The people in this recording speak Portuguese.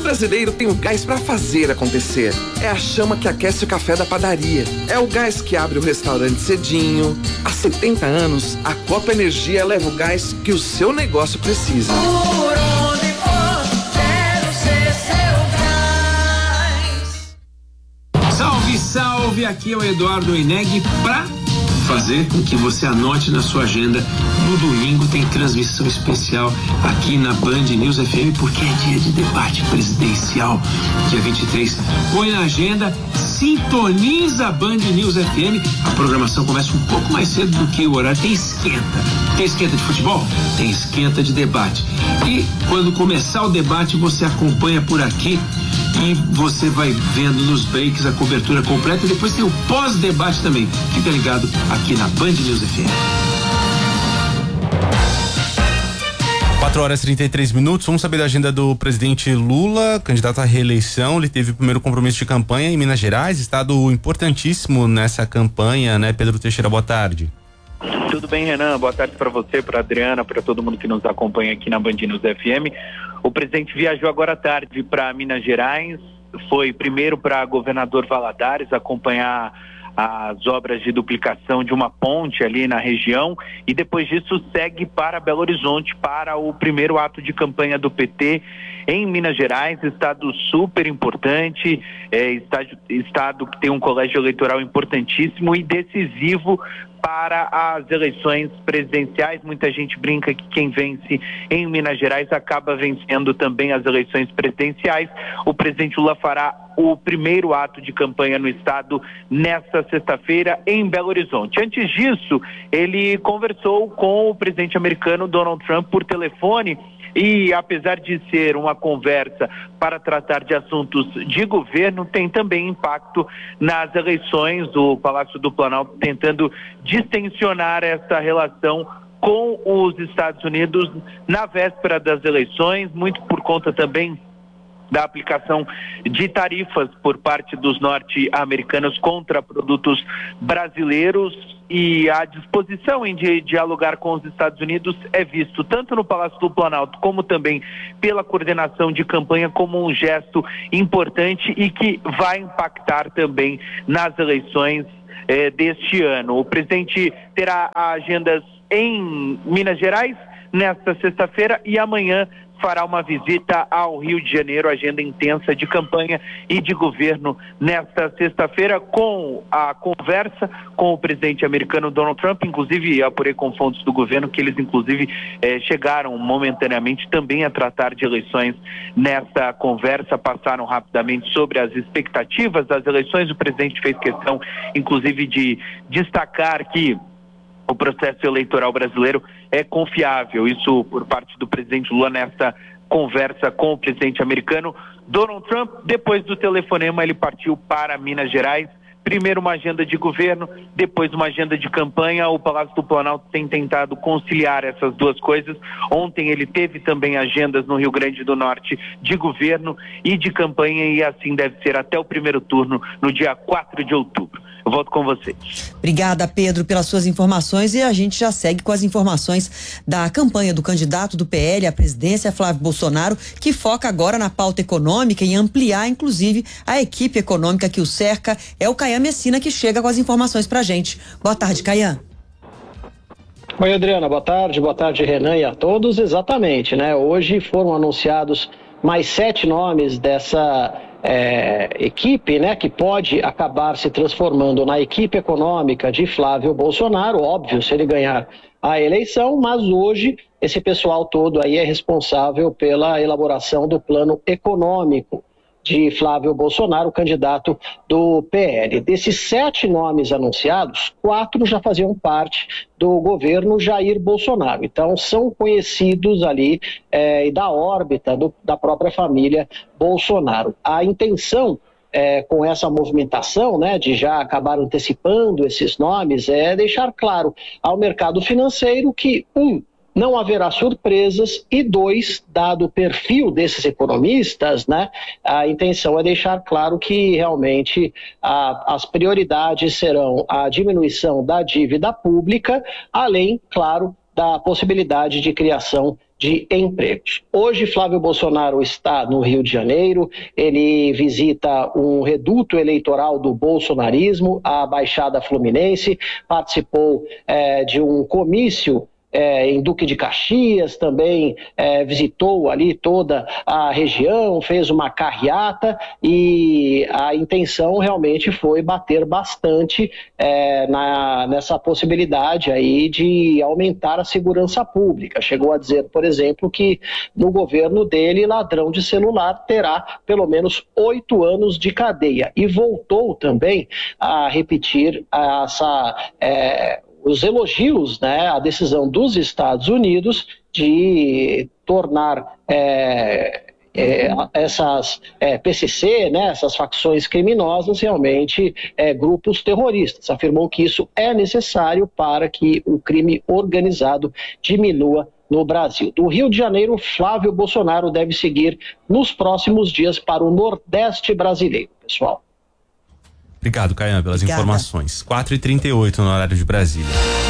brasileiro tem o gás para fazer acontecer. É a chama que aquece o café da padaria. É o gás que abre o restaurante cedinho. Há 70 anos, a Copa Energia leva o gás que o seu negócio precisa. Por onde for, quero ser seu gás. Salve, salve! Aqui é o Eduardo Eneg pra fazer com que você anote na sua agenda. No domingo tem transmissão especial aqui na Band News FM, porque é dia de debate presidencial, dia 23. Põe na agenda, sintoniza a Band News FM. A programação começa um pouco mais cedo do que o horário. Tem esquenta de futebol? Tem esquenta de debate. E quando começar o debate, você acompanha por aqui e você vai vendo nos breaks a cobertura completa, e depois tem o pós-debate também. Fica ligado aqui na Band News FM. 4h33. Vamos saber da agenda do presidente Lula, candidato à reeleição. Ele teve o primeiro compromisso de campanha em Minas Gerais, estado importantíssimo nessa campanha, né? Pedro Teixeira, boa tarde. Tudo bem, Renan? Boa tarde para você, para Adriana, para todo mundo que nos acompanha aqui na Band News FM. O presidente viajou agora à tarde para Minas Gerais, foi primeiro para Governador Valadares acompanhar as obras de duplicação de uma ponte ali na região, e depois disso segue para Belo Horizonte para o primeiro ato de campanha do PT em Minas Gerais, estado super importante, estado que tem um colégio eleitoral importantíssimo e decisivo para as eleições presidenciais. Muita gente brinca que quem vence em Minas Gerais acaba vencendo também as eleições presidenciais. O presidente Lula fará o primeiro ato de campanha no estado nesta sexta-feira em Belo Horizonte. Antes disso, ele conversou com o presidente americano Donald Trump por telefone, e apesar de ser uma conversa para tratar de assuntos de governo, tem também impacto nas eleições. O Palácio do Planalto tentando distensionar essa relação com os Estados Unidos na véspera das eleições, muito por conta também da aplicação de tarifas por parte dos norte-americanos contra produtos brasileiros, e a disposição em dialogar com os Estados Unidos é visto tanto no Palácio do Planalto como também pela coordenação de campanha como um gesto importante e que vai impactar também nas eleições deste ano. O presidente terá agendas em Minas Gerais nesta sexta-feira e amanhã fará uma visita ao Rio de Janeiro, agenda intensa de campanha e de governo nesta sexta-feira, com a conversa com o presidente americano Donald Trump. Inclusive, apurei com fontes do governo que eles inclusive chegaram momentaneamente também a tratar de eleições nesta conversa, passaram rapidamente sobre as expectativas das eleições. O presidente fez questão inclusive de destacar que o processo eleitoral brasileiro é confiável, isso por parte do presidente Lula nessa conversa com o presidente americano Donald Trump. Depois do telefonema, ele partiu para Minas Gerais, primeiro uma agenda de governo, depois uma agenda de campanha. O Palácio do Planalto tem tentado conciliar essas duas coisas. Ontem ele teve também agendas no Rio Grande do Norte de governo e de campanha, e assim deve ser até o primeiro turno no dia 4 de outubro. Eu volto com vocês. Obrigada, Pedro, pelas suas informações, e a gente já segue com as informações da campanha do candidato do PL à presidência, Flávio Bolsonaro, que foca agora na pauta econômica e ampliar, inclusive, a equipe econômica que o cerca. É o Caian Messina que chega com as informações pra gente. Boa tarde, Caian. Oi, Adriana, boa tarde, Renan, e a todos. Exatamente, né? Hoje foram anunciados mais 7 nomes dessa equipe, né, que pode acabar se transformando na equipe econômica de Flávio Bolsonaro, óbvio, se ele ganhar a eleição, mas hoje esse pessoal todo aí é responsável pela elaboração do plano econômico de Flávio Bolsonaro, candidato do PL. Desses 7 nomes anunciados, 4 já faziam parte do governo Jair Bolsonaro. Então, são conhecidos ali e da órbita da própria família Bolsonaro. A intenção com essa movimentação, né, de já acabar antecipando esses nomes, é deixar claro ao mercado financeiro que, não haverá surpresas, e 2, dado o perfil desses economistas, né, a intenção é deixar claro que realmente as prioridades serão a diminuição da dívida pública, além, claro, da possibilidade de criação de empregos. Hoje, Flávio Bolsonaro está no Rio de Janeiro, ele visita um reduto eleitoral do bolsonarismo, a Baixada Fluminense, participou de um comício em Duque de Caxias, também visitou ali toda a região, fez uma carreata e a intenção realmente foi bater bastante nessa possibilidade aí de aumentar a segurança pública. Chegou a dizer, por exemplo, que no governo dele, ladrão de celular terá pelo menos 8 anos de cadeia, e voltou também a repetir os elogios, né, à decisão dos Estados Unidos de tornar essas PCC, né, essas facções criminosas, realmente grupos terroristas. Afirmou que isso é necessário para que o crime organizado diminua no Brasil. Do Rio de Janeiro, Flávio Bolsonaro deve seguir nos próximos dias para o Nordeste brasileiro, pessoal. Obrigado, Caian, pelas informações. 4h38 no horário de Brasília.